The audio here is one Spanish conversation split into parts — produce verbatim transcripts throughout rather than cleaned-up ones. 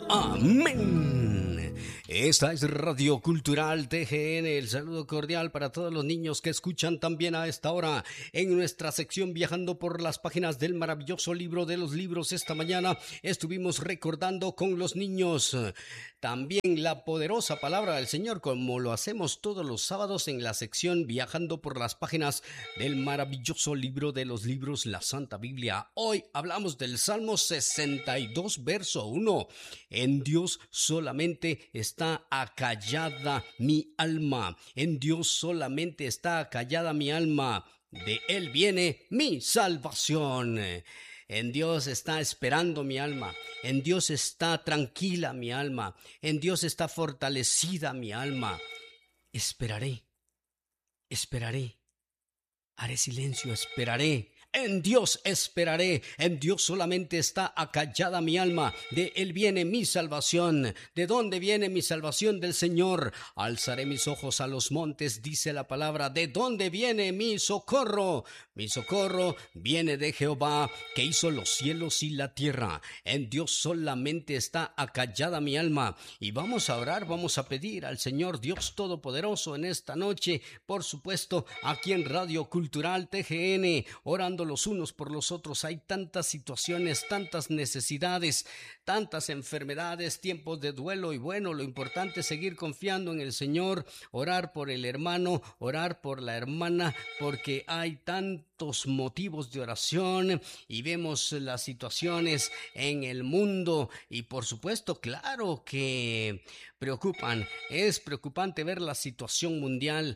Amén. Esta es Radio Cultural T G N. El saludo cordial para todos los niños que escuchan también a esta hora en nuestra sección Viajando por las páginas del maravilloso libro de los libros. Esta mañana estuvimos recordando con los niños también la poderosa palabra del Señor, como lo hacemos todos los sábados en la sección Viajando por las páginas del maravilloso libro de los libros, la Santa Biblia. Hoy hablamos del Salmo sesenta y dos, verso uno. En Dios solamente está acallada mi alma. En Dios solamente está acallada mi alma. De Él viene mi salvación. En Dios está esperando mi alma. En Dios está tranquila mi alma. En Dios está fortalecida mi alma. Esperaré. Esperaré. Haré silencio, esperaré. En Dios esperaré, en Dios solamente está acallada mi alma, de Él viene mi salvación. ¿De dónde viene mi salvación? Del Señor. Alzaré mis ojos a los montes, dice la palabra. ¿De dónde viene mi socorro? Mi socorro viene de Jehová, que hizo los cielos y la tierra. En Dios solamente está acallada mi alma. Y vamos a orar, vamos a pedir al Señor Dios Todopoderoso en esta noche, por supuesto, aquí en Radio Cultural T G N, orando los unos por los otros. Hay tantas situaciones, tantas necesidades, tantas enfermedades, tiempos de duelo, y bueno, lo importante es seguir confiando en el Señor, orar por el hermano, orar por la hermana, porque hay tantos motivos de oración y vemos las situaciones en el mundo y por supuesto, claro que preocupan. Es preocupante ver la situación mundial,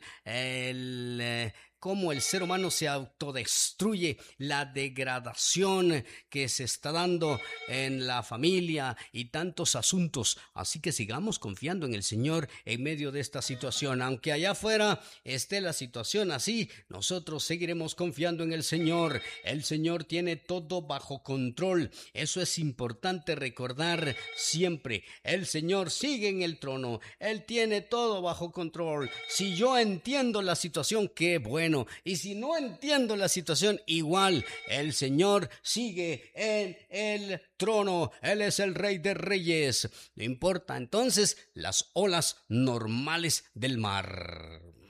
el eh, cómo el ser humano se autodestruye, la degradación que se está dando en la familia y tantos asuntos. Así que sigamos confiando en el Señor en medio de esta situación. Aunque allá afuera esté la situación así, nosotros seguiremos confiando en el Señor. El Señor tiene todo bajo control. Eso es importante recordar siempre. El Señor sigue en el trono. Él tiene todo bajo control. Si yo entiendo la situación, qué bueno. Y si no entiendo la situación, igual el Señor sigue en el trono. Él es el Rey de Reyes. No importa entonces las olas normales del mar.